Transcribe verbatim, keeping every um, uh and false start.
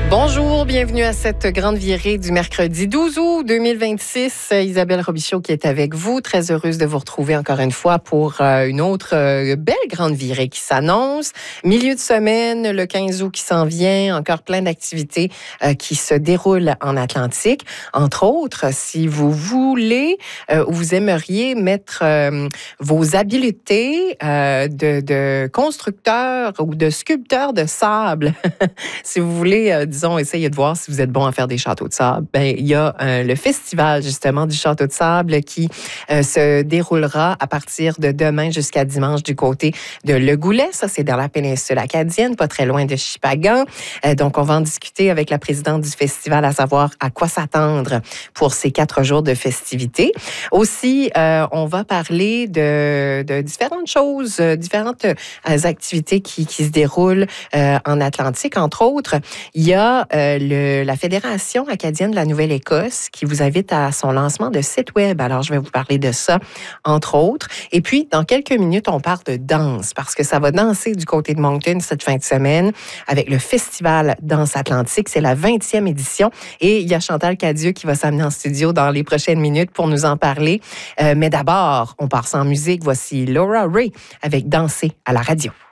Bonjour, bienvenue à cette grande virée du mercredi douze août deux mille vingt-six. Isabelle Robichaud qui est avec vous. Très heureuse de vous retrouver encore une fois pour euh, une autre euh, belle grande virée qui s'annonce. Milieu de semaine, le quinze août qui s'en vient. Encore plein d'activités euh, qui se déroulent en Atlantique. Entre autres, si vous voulez euh, ou vous aimeriez mettre euh, vos habiletés euh, de, de constructeur ou de sculpteur de sable, si vous voulez, euh, disons, essayez de voir si vous êtes bon à faire des châteaux de sable. Ben, il y a euh, le festival, justement, du château de sable qui euh, se déroulera à partir de demain jusqu'à dimanche du côté de Le Goulet. Ça, c'est dans la péninsule acadienne, pas très loin de Shippagan. Euh, donc, on va en discuter avec la présidente du festival, à savoir à quoi s'attendre pour ces quatre jours de festivités. Aussi, euh, on va parler de, de différentes choses, euh, différentes euh, activités qui, qui se déroulent euh, en Atlantique. Entre autres, il y a euh, le, la Fédération acadienne de la Nouvelle-Écosse qui vous invite à son lancement de site web. Alors, je vais vous parler de ça, entre autres. Et puis, dans quelques minutes, on parle de danse parce que ça va danser du côté de Moncton cette fin de semaine avec le Festival Danse Atlantique. C'est la vingtième édition et il y a Chantal Cadieux qui va s'amener en studio dans les prochaines minutes pour nous en parler. Euh, mais d'abord, on part sans musique. Voici Laura Ray avec Danser à la radio.